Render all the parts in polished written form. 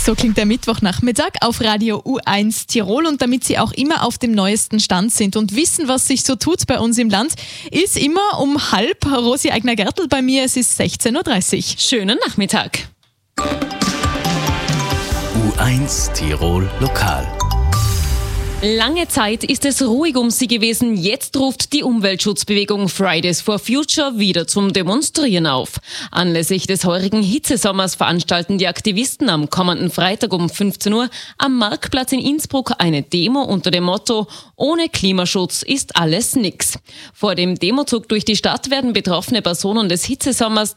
So klingt der Mittwochnachmittag auf Radio U1 Tirol, und damit Sie auch immer auf dem neuesten Stand sind und wissen, was sich so tut bei uns im Land, ist immer um 12:30 Rosi Eigner-Gertl bei mir. Es ist 16:30 Uhr. Schönen Nachmittag. U1 Tirol Lokal. Lange Zeit ist es ruhig um sie gewesen. Jetzt ruft die Umweltschutzbewegung Fridays for Future wieder zum Demonstrieren auf. Anlässlich des heurigen Hitzesommers veranstalten die Aktivisten am kommenden Freitag um 15 Uhr am Marktplatz in Innsbruck eine Demo unter dem Motto: Ohne Klimaschutz ist alles nix. Vor dem Demozug durch die Stadt werden betroffene Personen des Hitzesommers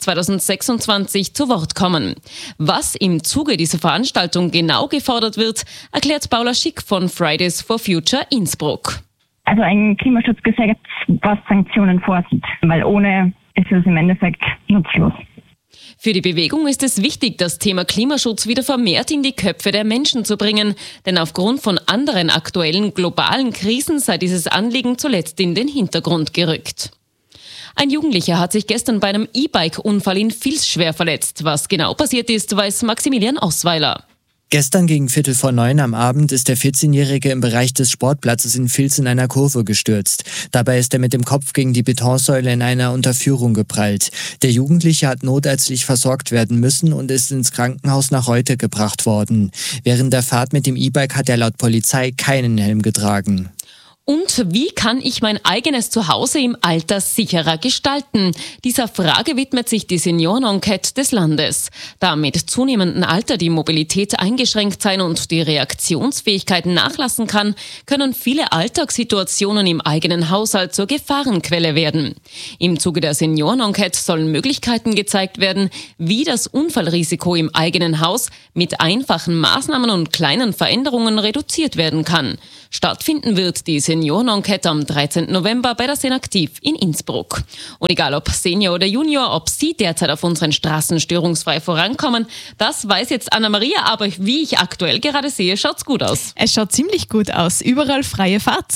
2026 zu Wort kommen. Was im Zuge dieser Veranstaltung genau gefordert wird, erklärt Paula Schick von Fridays for Future Innsbruck. Also ein Klimaschutzgesetz, was Sanktionen vorsieht, weil ohne ist es im Endeffekt nutzlos. Für die Bewegung ist es wichtig, das Thema Klimaschutz wieder vermehrt in die Köpfe der Menschen zu bringen, denn aufgrund von anderen aktuellen globalen Krisen sei dieses Anliegen zuletzt in den Hintergrund gerückt. Ein Jugendlicher hat sich gestern bei einem E-Bike-Unfall in Vils schwer verletzt. Was genau passiert ist, weiß Maximilian Osweiler. Gestern gegen 8:45 am Abend ist der 14-Jährige im Bereich des Sportplatzes in Vils in einer Kurve gestürzt. Dabei ist er mit dem Kopf gegen die Betonsäule in einer Unterführung geprallt. Der Jugendliche hat notärztlich versorgt werden müssen und ist ins Krankenhaus nach Reute gebracht worden. Während der Fahrt mit dem E-Bike hat er laut Polizei keinen Helm getragen. Und wie kann ich mein eigenes Zuhause im Alter sicherer gestalten? Dieser Frage widmet sich die Senioren-Enquete des Landes. Da mit zunehmendem Alter die Mobilität eingeschränkt sein und die Reaktionsfähigkeit nachlassen kann, können viele Alltagssituationen im eigenen Haushalt zur Gefahrenquelle werden. Im Zuge der Senioren-Enquete sollen Möglichkeiten gezeigt werden, wie das Unfallrisiko im eigenen Haus mit einfachen Maßnahmen und kleinen Veränderungen reduziert werden kann. Stattfinden wird die Senioren-Enquete am 13. November bei der Senaktiv in Innsbruck. Und egal ob Senior oder Junior, ob Sie derzeit auf unseren Straßen störungsfrei vorankommen, das weiß jetzt Anna-Maria, aber wie ich aktuell gerade sehe, schaut's gut aus. Es schaut ziemlich gut aus. Überall freie Fahrt.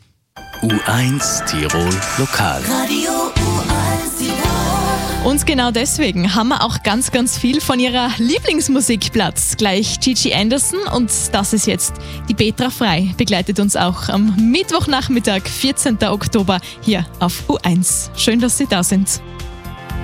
U1 Tirol Lokal. Radio U1 Tirol. Und genau deswegen haben wir auch ganz, ganz viel von ihrer Lieblingsmusik Platz. Gleich Gigi Anderson, und das ist jetzt die Petra Frey. Begleitet uns auch am Mittwochnachmittag, 14. Oktober, hier auf U1. Schön, dass Sie da sind.